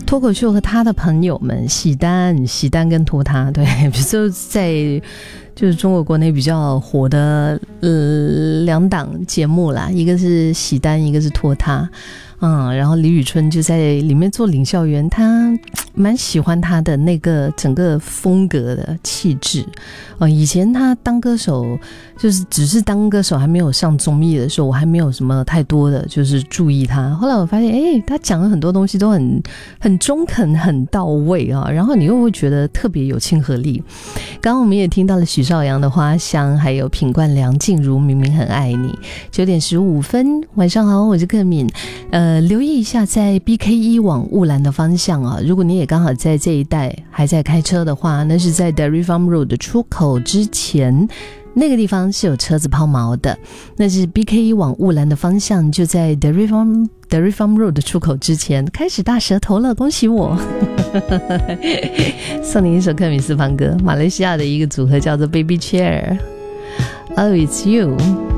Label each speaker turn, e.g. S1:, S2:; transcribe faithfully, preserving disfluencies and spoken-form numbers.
S1: 脱口秀和他的朋友们，喜丹、喜丹跟拖他，对，比如说在就是中国国内比较火的呃两档节目啦，一个是喜丹，一个是拖他。嗯，然后李宇春就在里面做领笑员，他蛮喜欢他的那个整个风格的气质。呃，以前他当歌手，就是只是当歌手还没有上综艺的时候，我还没有什么太多的就是注意他。后来我发现，哎，他讲的很多东西都很很中肯、很到位啊，然后你又会觉得特别有亲和力。刚刚我们也听到了许绍洋的《花香》，还有品冠梁静茹《明明很爱你》。九点十五分，晚上好，我是克敏。呃，留意一下在 B K 一 往雾兰的方向啊，如果你也刚好在这一带还在开车的话，那是在 Dairy Farm Road 的出口之前，那个地方是有车子抛锚的，那是 B K 一 往雾兰的方向，就在 Dairy Farm Dairy Farm Road 的出口之前，开始大舌头了，恭喜我！送你一首克敏私房歌，马来西亚的一个组合叫做 Baby Chair，Oh It's You。